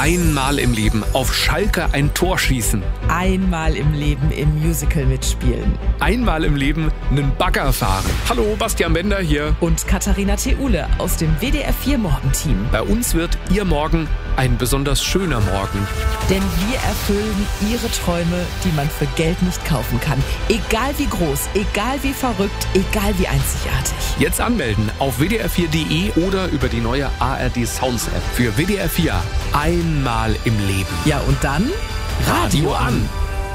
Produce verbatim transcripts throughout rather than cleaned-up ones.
Einmal im Leben auf Schalke ein Tor schießen. Einmal im Leben im Musical mitspielen. Einmal im Leben einen Bagger fahren. Hallo, Bastian Bender hier. Und Katharina Theule aus dem W D R vier Morgenteam. Bei uns wird Ihr Morgen ein besonders schöner Morgen. Denn wir erfüllen Ihre Träume, die man für Geld nicht kaufen kann. Egal wie groß, egal wie verrückt, egal wie einzigartig. Jetzt anmelden auf w d r vier punkt d e oder über die neue A R D Sounds App für W D R vier. Einmal im Leben. Ja, und dann Radio an.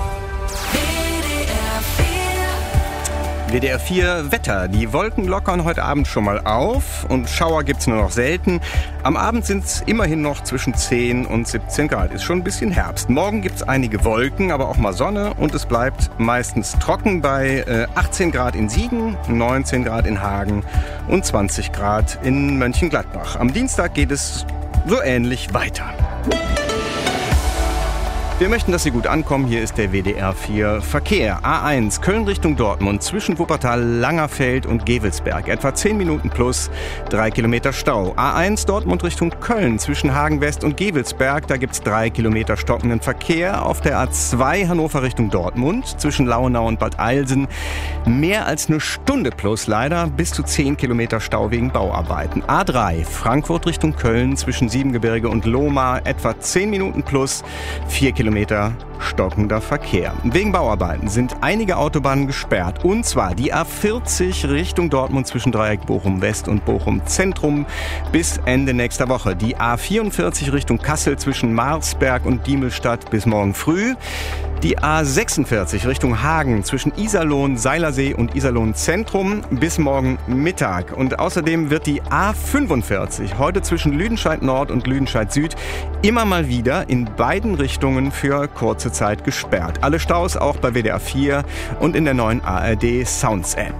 W D R vier Wetter. Die Wolken lockern heute Abend schon mal auf und Schauer gibt's nur noch selten. Am Abend sind's immerhin noch zwischen zehn und siebzehn Grad. Ist schon ein bisschen Herbst. Morgen gibt's einige Wolken, aber auch mal Sonne und es bleibt meistens trocken bei äh, achtzehn Grad in Siegen, neunzehn Grad in Hagen und zwanzig Grad in Mönchengladbach. Am Dienstag geht es so ähnlich weiter. Wir möchten, dass Sie gut ankommen. Hier ist der W D R vier Verkehr. A eins, Köln Richtung Dortmund, zwischen Wuppertal, Langerfeld und Gevelsberg. Etwa zehn Minuten plus drei Kilometer Stau. A eins, Dortmund Richtung Köln, zwischen Hagen West und Gevelsberg. Da gibt's drei Kilometer stockenden Verkehr. Auf der A zwei, Hannover Richtung Dortmund, zwischen Lauenau und Bad Eilsen. Mehr als eine Stunde plus leider, bis zu zehn Kilometer Stau wegen Bauarbeiten. A drei, Frankfurt Richtung Köln, zwischen Siebengebirge und Lohmar. Etwa zehn Minuten plus vier Kilometer stockender Verkehr. Wegen Bauarbeiten sind einige Autobahnen gesperrt. Und zwar die A vierzig Richtung Dortmund zwischen Dreieck Bochum West und Bochum Zentrum bis Ende nächster Woche. Die A vierundvierzig Richtung Kassel zwischen Marsberg und Diemelstadt bis morgen früh. Die A sechsundvierzig Richtung Hagen zwischen Iserlohn, Seilersee und Iserlohn Zentrum bis morgen Mittag. Und außerdem wird die A fünfundvierzig heute zwischen Lüdenscheid Nord und Lüdenscheid Süd immer mal wieder in beiden Richtungen für kurze Zeit gesperrt. Alle Staus auch bei W D R vier und in der neuen A R D Sounds App.